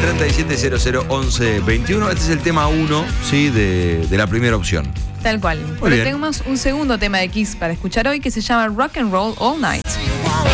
37001121. Este es el tema 1, ¿sí? de la primera opción. Tal cual. Pero tenemos un segundo tema de Kiss para escuchar hoy que se llama Rock and Roll All Night.